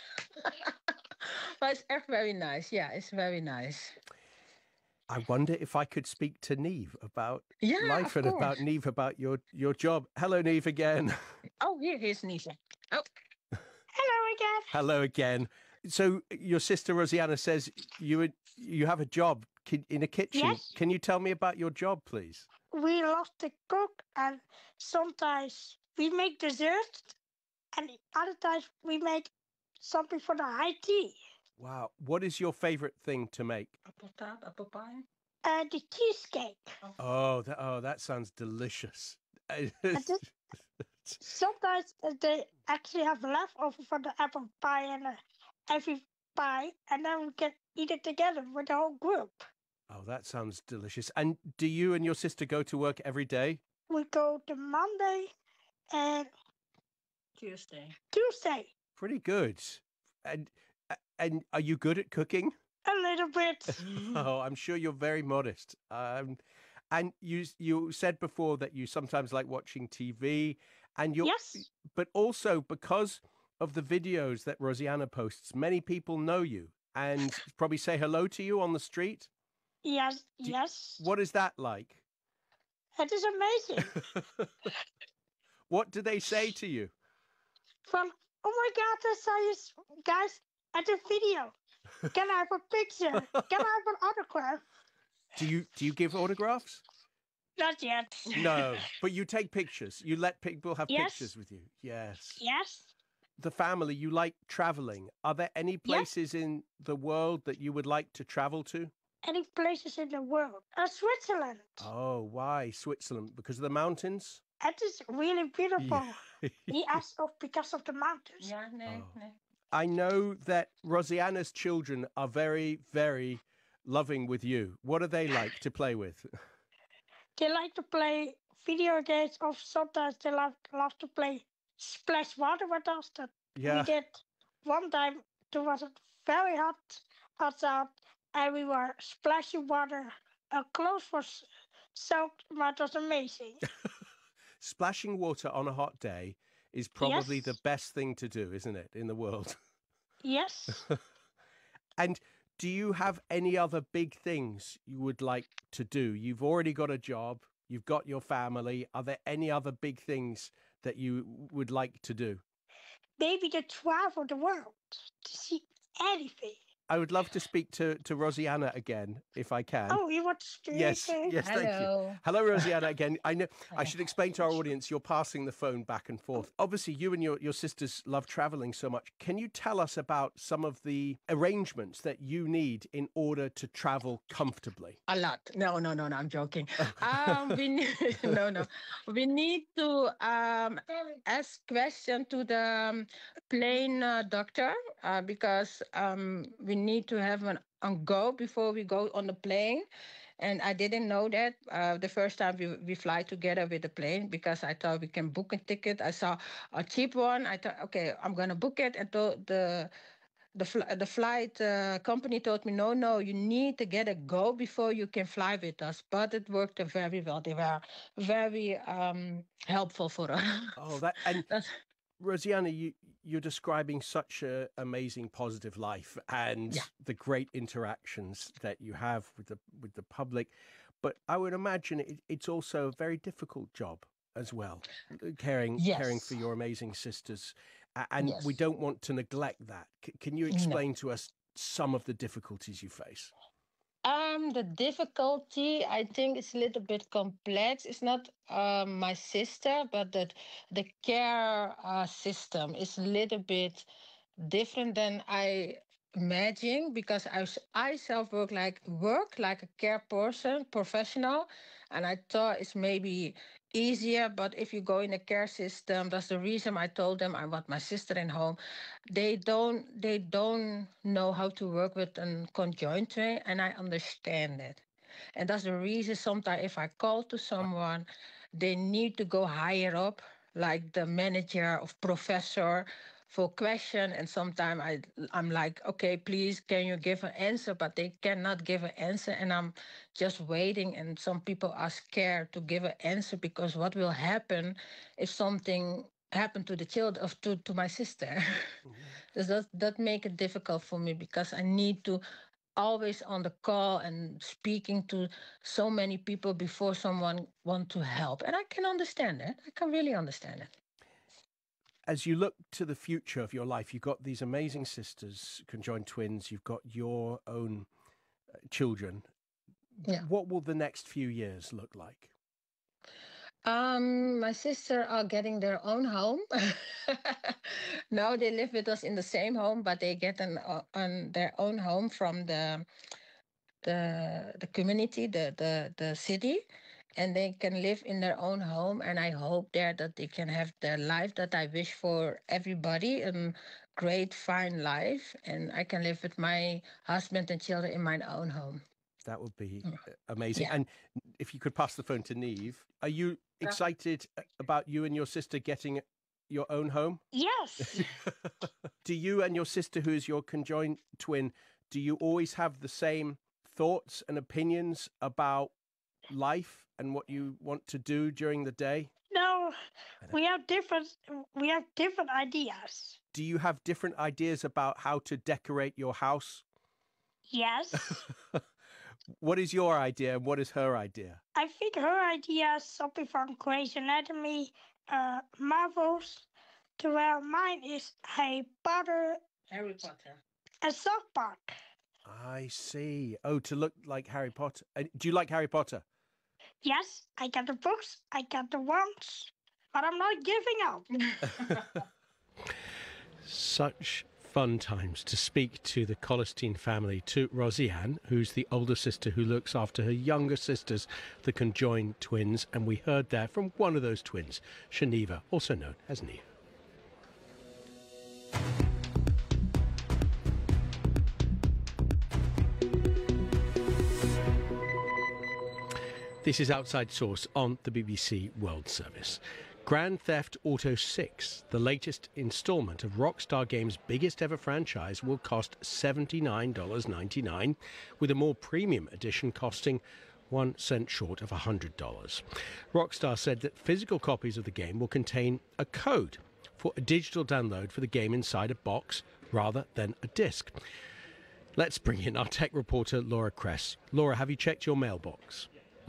But it's echt very nice. Yeah, it's very nice. I wonder if I could speak to Neve about Yeah, life of and about course. Neve about your your job. Hello, Neve again. Oh, here, here's Nisha. Oh, Hello again. Hello again. So your sister Rosianna says you you have a job ki- in a kitchen. Yes. Can you tell me about your job, please? We love to cook, and sometimes we make dessert, and other times we make something for the high tea. Wow. What is your favorite thing to make? apple tart, apple pie. Uh, the cheesecake. Oh, that, oh, that sounds delicious. And then sometimes uh, they actually have leftover for the apple pie and uh, every pie, and then we can eat it together with the whole group. Oh, that sounds delicious. And do you and your sister go to work every day? We go to Monday and Tuesday. Tuesday. Pretty good. And and are you good at cooking? A little bit. Oh, I'm sure you're very modest. Um, and you you said before that you sometimes like watching T V, and you Yes. but also because of the videos that Rosianna posts, many people know you and probably say hello to you on the street. Yes, yes. What is that like? It is amazing. What do they say to you? From, oh my God, I saw you s- guys at the video. Can I have a picture? Can I have an autograph? Do you do you give autographs? Not yet. No, but you take pictures. You let people have Yes. pictures with you. Yes. Yes. The family, you like traveling. Are there any places in the world that you would like to travel to? Any places in the world? Uh, Switzerland. Oh, why Switzerland? Because of the mountains? It is really beautiful. He asked of because of the mountains. Yeah, nee, Oh. nee. I know that Rosianna's children are very, very loving with you. What do they like to play with? They like to play video games, or sometimes they love, love to play splash water with us. That Yeah. we did one time. It was very hot outside, and we were splashing water. Our clothes was soaked, but it was amazing. Splashing water on a hot day is probably the Yes. best thing to do, isn't it, in the world? Yes. And do you have any other big things you would like to do? You've already got a job, you've got your family. Are there any other big things that you would like to do? Maybe to travel the world to see anything. I would love to speak to, to Rosianna again, if I can. Oh, you want to speak? Yes, uh, yes, thank you. Hello. Hello, Rosianna, again. I know I should explain to our audience you're passing the phone back and forth. Obviously, you and your, your sisters love traveling so much. Can you tell us about some of the arrangements that you need in order to travel comfortably? A lot. No, no, no, no. I'm joking. um, we need, no, no. We need to um, ask question to the um, plane uh, doctor uh, because um, we need to have an on go before we go on the plane. And I didn't know that uh, the first time we, we fly together with the plane because I thought we can book a ticket. I saw a cheap one. I thought, okay, I'm gonna book it. And to, the the fl- the flight uh, company told me, no, no, you need to get a go before you can fly with us. But it worked very well. They were very um, helpful for us. Oh, that and That's- Rosianna, you you're describing such a amazing positive life and Yeah. the great interactions that you have with the with the public, but I would imagine it, it's also a very difficult job as well, caring Yes. caring for your amazing sisters, A- and Yes. we don't want to neglect that. C- can you explain to us some of the difficulties you face? Um, the difficulty, I think, is a little bit complex. It's not um, my sister, but that the care uh, system is a little bit different than I imagine, because I, s- I self work like work like a care person, professional, and I thought it's maybe easier. But if you go in a care system, that's the reason I told them I want my sister in home. They don't they don't know how to work with a conjoined twin, and I understand it. And that's the reason sometimes if I call to someone, they need to go higher up, like the manager of professor, for question. And sometimes I I'm like, okay, please, can you give an answer? But they cannot give an answer, and I'm just waiting. And some people are scared to give an answer because what will happen if something happened to the child of to, to my sister? Does that that make it difficult for me, because I need to always on the call and speaking to so many people before someone want to help. And I can understand it. I can really understand it. As you look to the future of your life, you've got these amazing sisters, conjoined twins, you've got your own uh, children. Yeah. What will the next few years look like? Um, my sister are getting their own home. Now they live with us in the same home, but they get an uh, on their own home from the the the community, the the the city, and they can live in their own home. And I hope there that they can have the life that I wish for everybody, a great, fine life, and I can live with my husband and children in my own home. That would be uh, amazing. Yeah. And if you could pass the phone to Niamh, are you excited uh, about you and your sister getting your own home? Yes. Do you and your sister, who is your conjoined twin, do you always have the same thoughts and opinions about life and what you want to do during the day? No, we have different we have different ideas. Do you have different ideas about how to decorate your house? Yes. What is your idea and what is her idea? I think her idea is something from Grey's Anatomy, uh, Marvels, to where mine is Harry Potter, Harry Potter, and South Park. I see. Oh, to look like Harry Potter. Uh, Do you like Harry Potter? Yes, I got the books, I got the wands, but I'm not giving up. Such fun times to speak to the Colestein family, to Rosianne, who's the older sister who looks after her younger sisters, the conjoined twins, and we heard there from one of those twins, Shaniva, also known as Niamh. This is Outside Source on the B B C World Service. Grand Theft Auto six, the latest instalment of Rockstar Games' biggest ever franchise, will cost seventy-nine dollars ninety-nine, with a more premium edition costing one cent short of one hundred dollars. Rockstar said that physical copies of the game will contain a code for a digital download for the game inside a box rather than a disc. Let's bring in our tech reporter, Laura Kress. Laura, have you checked your mailbox?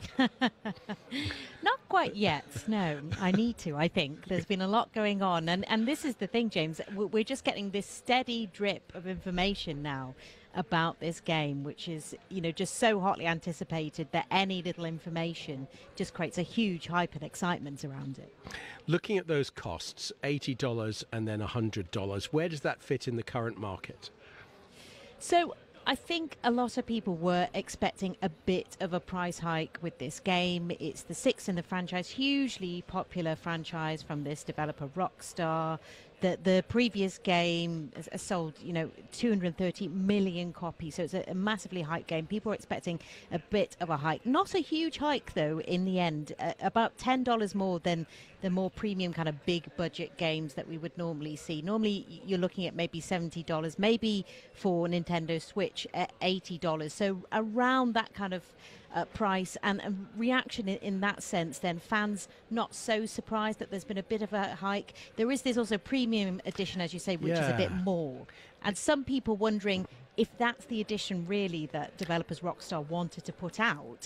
Not quite yet, no. I need to, I think. There's been a lot going on. And, and this is the thing, James. We're just getting this steady drip of information now about this game, which is, you know, just so hotly anticipated that any little information just creates a huge hype and excitement around it. Looking at those costs, eighty dollars and then one hundred dollars, where does that fit in the current market? So I think a lot of people were expecting a bit of a price hike with this game. It's the sixth in the franchise, hugely popular franchise from this developer Rockstar. The the previous game has, has sold, you know, two hundred thirty million copies, so it's a, a massively hyped game. People are expecting a bit of a hike. Not a huge hike, though, in the end. Uh, about ten dollars more than the more premium kind of big budget games that we would normally see. Normally, you're looking at maybe seventy dollars, maybe for Nintendo Switch at eighty dollars. So around that kind of uh, price, and a reaction in, in that sense, then fans not so surprised that there's been a bit of a hike. There is this also premium edition, as you say, which yeah. is a bit more. And some people wondering if that's the edition really that developers Rockstar wanted to put out.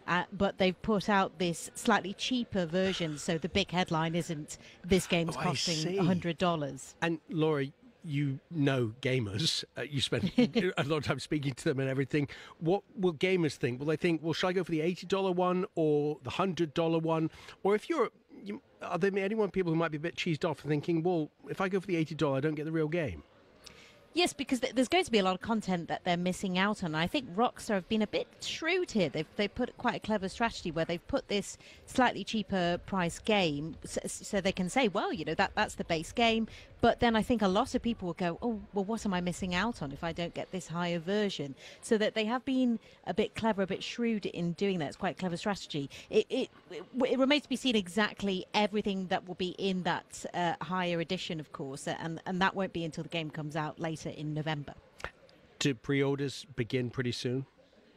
uh, but they've put out this slightly cheaper version, so the big headline isn't this game's Oh, I costing see. one hundred dollars. And Laura, you know gamers. Uh, you spend a lot of time speaking to them and everything. What will gamers think? Will they think, well, shall I go for the eighty dollar one or the one hundred dollar one? Or if you're, you, are there anyone, people who might be a bit cheesed off thinking, well, if I go for the eighty dollar, I don't get the real game? Yes, because th- there's going to be a lot of content that they're missing out on. I think Rockstar have been a bit shrewd here. They've they've put quite a clever strategy where they've put this slightly cheaper price game so, so they can say, well, you know, that that's the base game. But then I think a lot of people will go, oh, well, what am I missing out on if I don't get this higher version? So that they have been a bit clever, a bit shrewd in doing that. It's quite a clever strategy. It, it, it, it remains to be seen exactly everything that will be in that uh, higher edition, of course, and, and that won't be until the game comes out later in November. Do pre-orders begin pretty soon?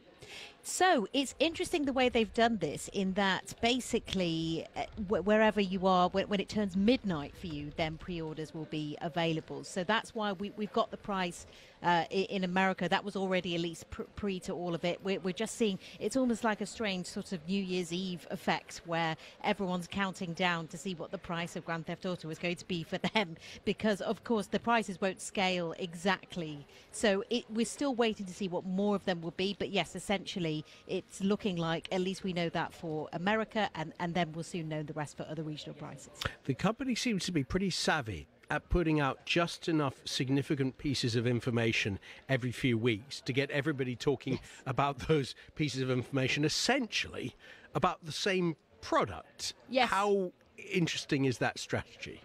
So it's interesting the way they've done this in that basically uh, wh- wherever you are, when, when it turns midnight for you, then pre-orders will be available. So that's why we, we've got the price uh, in, in America. That was already at least pr- pre to all of it. We're, we're just seeing, it's almost like a strange sort of New Year's Eve effect where everyone's counting down to see what the price of Grand Theft Auto is going to be for them. Because, of course, the prices won't scale exactly. So it, we're still waiting to see what more of them will be. But yes, essentially, it's looking like at least we know that for America, and, and then we'll soon know the rest for other regional prices. The company seems to be pretty savvy at putting out just enough significant pieces of information every few weeks to get everybody talking yes. about those pieces of information, essentially about the same product. Yes. How interesting is that strategy?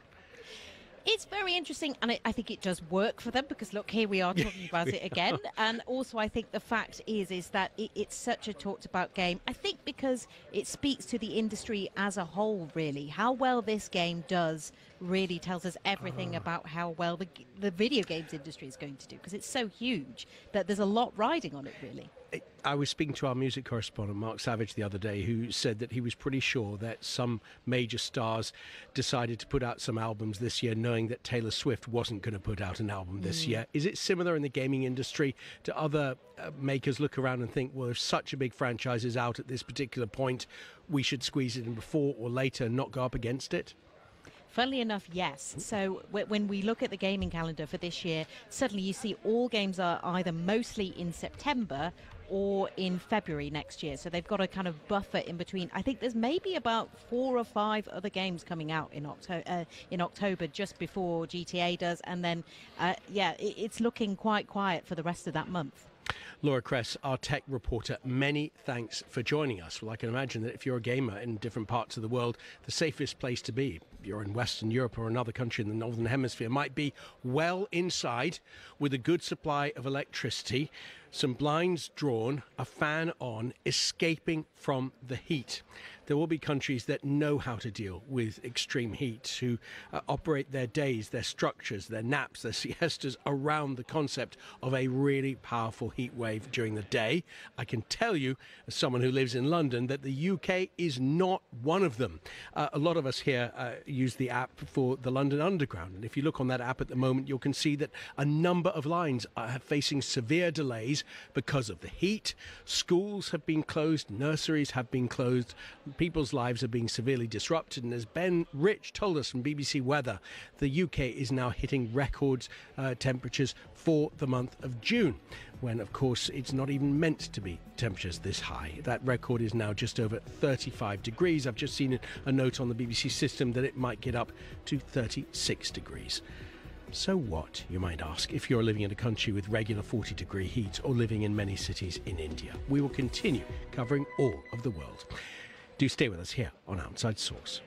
It's very interesting, and I, I think it does work for them because, look, here we are talking about it again. And also, I think the fact is is that it, it's such a talked-about game. I think because it speaks to the industry as a whole, really. How well this game does really tells us everything uh. about how well the, the video games industry is going to do, because it's so huge that there's a lot riding on it, really. I was speaking to our music correspondent, Mark Savage, the other day, who said that he was pretty sure that some major stars decided to put out some albums this year knowing that Taylor Swift wasn't going to put out an album this mm. year. Is it similar in the gaming industry? Do other uh, makers look around and think, well, if such a big franchise is out at this particular point, we should squeeze it in before or later and not go up against it? Funnily enough, yes. So w- when we look at the gaming calendar for this year, suddenly you see all games are either mostly in September or in February next year. So they've got a kind of buffer in between. I think there's maybe about four or five other games coming out in October, uh, in October just before G T A does. And then, uh, yeah, it- it's looking quite quiet for the rest of that month. Laura Kress, our tech reporter, many thanks for joining us. Well, I can imagine that if you're a gamer in different parts of the world, the safest place to be, if you're in Western Europe or another country in the Northern Hemisphere, might be well inside with a good supply of electricity, some blinds drawn, a fan on, escaping from the heat. There will be countries that know how to deal with extreme heat, who uh, operate their days, their structures, their naps, their siestas around the concept of a really powerful heat wave during the day. I can tell you, as someone who lives in London, that the U K is not one of them. Uh, a lot of us here uh, use the app for the London Underground, and if you look on that app at the moment, you can see that a number of lines are facing severe delays because of the heat. Schools have been closed, nurseries have been closed, people's lives are being severely disrupted, and as Ben Rich told us from B B C Weather, the U K is now hitting record uh, temperatures for the month of June, when of course it's not even meant to be temperatures this high. That record is now just over thirty-five degrees. I've just seen a note on the B B C system that it might get up to thirty-six degrees. So what, you might ask, if you're living in a country with regular forty degree heat or living in many cities in India? We will continue covering all of the world. Do stay with us here on Outside Source.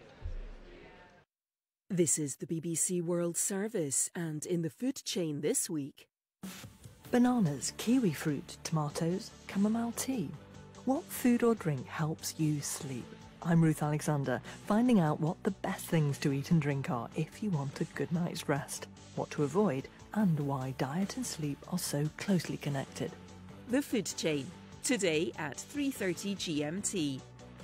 This is the B B C World Service, and in the food chain this week... Bananas, kiwi fruit, tomatoes, chamomile tea. What food or drink helps you sleep? I'm Ruth Alexander, finding out what the best things to eat and drink are if you want a good night's rest, what to avoid, and why diet and sleep are so closely connected. The Food Chain, today at three thirty G M T.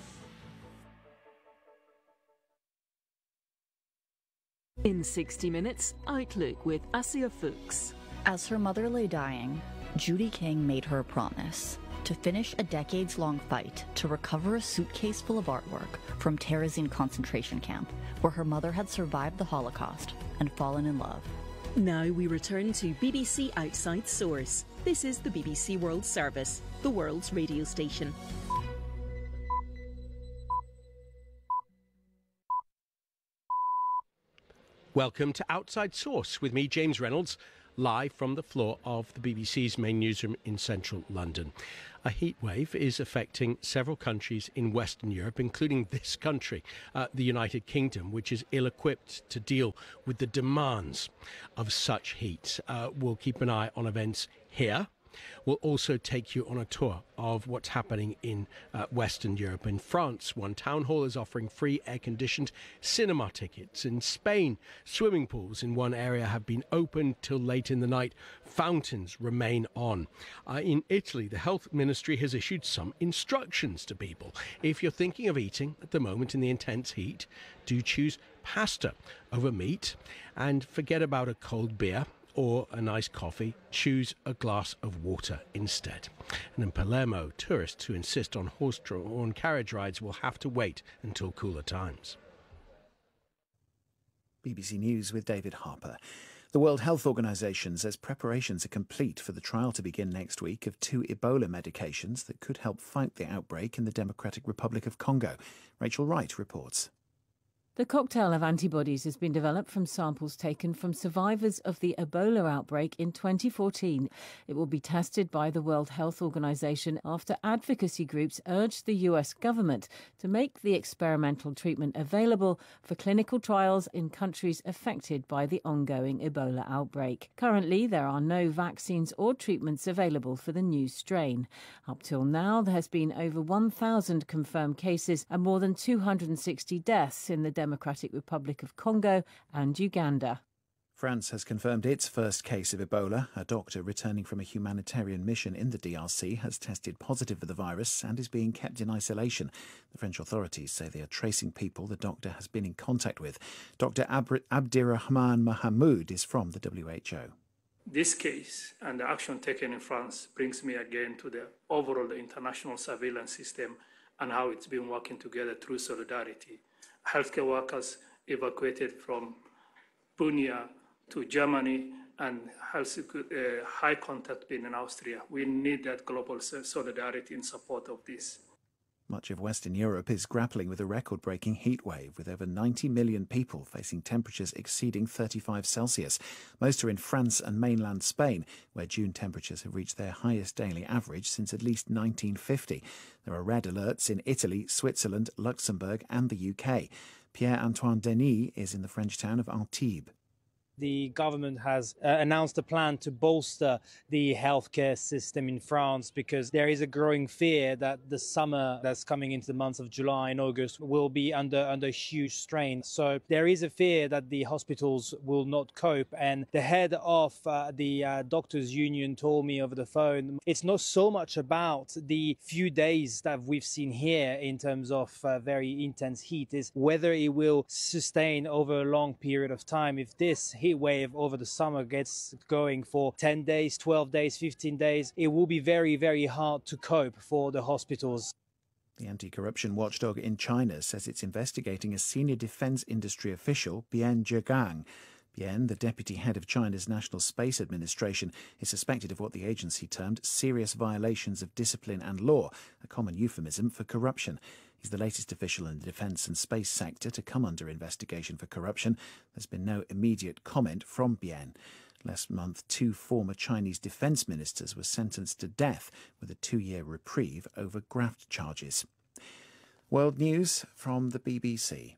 In sixty minutes, Outlook with Asia Fuchs. As her mother lay dying, Judy King made her a promise. to finish a decades-long fight to recover a suitcase full of artwork from Terezin concentration camp, where her mother had survived the Holocaust and fallen in love. Now we return to B B C Outside Source. This is the B B C World Service, the world's radio station. Welcome to Outside Source with me, James Reynolds, live from the floor of the B B C's main newsroom in central London. A heat wave is affecting several countries in Western Europe, including this country, uh, the United Kingdom, which is ill-equipped to deal with the demands of such heat. Uh, we'll keep an eye on events here. We'll also take you on a tour of what's happening in uh, Western Europe. In France, one town hall is offering free air-conditioned cinema tickets. In Spain, swimming pools in one area have been opened till late in the night. Fountains remain on. Uh, in Italy, the health ministry has issued some instructions to people. If you're thinking of eating at the moment in the intense heat, do choose pasta over meat and forget about a cold beer or a nice coffee. Choose a glass of water instead. And in Palermo, tourists who insist on horse-drawn carriage rides will have to wait until cooler times. B B C News with David Harper. The World Health Organization says preparations are complete for the trial to begin next week of two Ebola medications that could help fight the outbreak in the Democratic Republic of Congo. Rachel Wright reports. The cocktail of antibodies has been developed from samples taken from survivors of the Ebola outbreak in twenty fourteen. It will be tested by the World Health Organization after advocacy groups urged the U S government to make the experimental treatment available for clinical trials in countries affected by the ongoing Ebola outbreak. Currently, there are no vaccines or treatments available for the new strain. Up till now, there has been over one thousand confirmed cases and more than two hundred sixty deaths in the Democratic Republic of Congo and Uganda. France has confirmed its first case of Ebola. A doctor returning from a humanitarian mission in the D R C has tested positive for the virus and is being kept in isolation. The French authorities say they are tracing people the doctor has been in contact with. Doctor Ab- Abdirahman Mahamoud is from the W H O. This case and the action taken in France brings me again to the overall the international surveillance system and how it's been working together through solidarity. Healthcare workers evacuated from Bunia to Germany and health, uh, high contact being in Austria. We need that global solidarity in support of this. Much of Western Europe is grappling with a record-breaking heat wave, with over ninety million people facing temperatures exceeding thirty-five Celsius. Most are in France and mainland Spain, where June temperatures have reached their highest daily average since at least nineteen fifty. There are red alerts in Italy, Switzerland, Luxembourg and the U K. Pierre-Antoine Denis is in the French town of Antibes. The government has uh, announced a plan to bolster the healthcare system in France because there is a growing fear that the summer that's coming into the months of July and August will be under under huge strain. So there is a fear that the hospitals will not cope. And the head of uh, the uh, doctors' union told me over the phone, it's not so much about the few days that we've seen here in terms of uh, very intense heat, is whether it will sustain over a long period of time. If this heat wave over the summer gets going for ten days, twelve days, fifteen days, it will be very, very hard to cope for the hospitals. The anti-corruption watchdog in China says it's investigating a senior defence industry official, Bian Zhegang. Bian, the deputy head of China's National Space Administration, is suspected of what the agency termed serious violations of discipline and law, a common euphemism for corruption. He's the latest official in the defence and space sector to come under investigation for corruption. There's been no immediate comment from Bian. Last month, two former Chinese defence ministers were sentenced to death with a two-year reprieve over graft charges. World news from the B B C.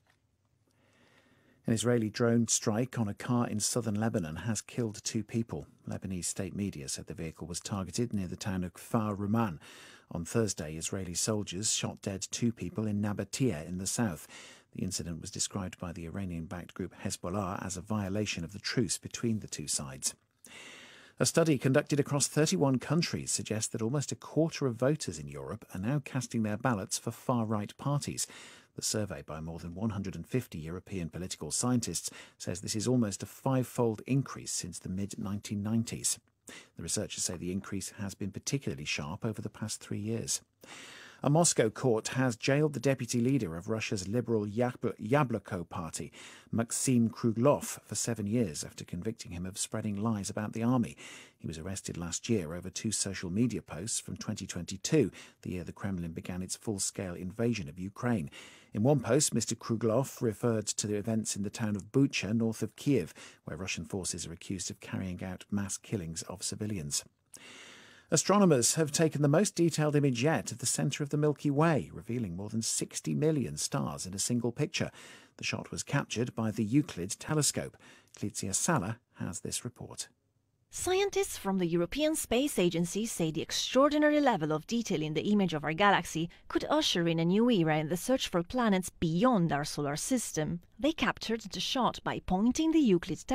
An Israeli drone strike on a car in southern Lebanon has killed two people. Lebanese state media said the vehicle was targeted near the town of Kfar Ruman. On Thursday, Israeli soldiers shot dead two people in Nabatea in the south. The incident was described by the Iranian-backed group Hezbollah as a violation of the truce between the two sides. A study conducted across thirty-one countries suggests that almost a quarter of voters in Europe are now casting their ballots for far-right parties. The survey by more than one hundred fifty European political scientists says this is almost a five-fold increase since the mid nineteen nineties. The researchers say the increase has been particularly sharp over the past three years. A Moscow court has jailed the deputy leader of Russia's liberal Yabloko party, Maxim Kruglov, for seven years after convicting him of spreading lies about the army. He was arrested last year over two social media posts from twenty twenty-two, the year the Kremlin began its full-scale invasion of Ukraine. In one post, Mister Kruglov referred to the events in the town of Bucha, north of Kiev, where Russian forces are accused of carrying out mass killings of civilians. Astronomers have taken the most detailed image yet of the centre of the Milky Way, revealing more than sixty million stars in a single picture. The shot was captured by the Euclid telescope. Clizia Sala has this report. Scientists from the European Space Agency say the extraordinary level of detail in the image of our galaxy could usher in a new era in the search for planets beyond our solar system. They captured the shot by pointing the Euclid telescope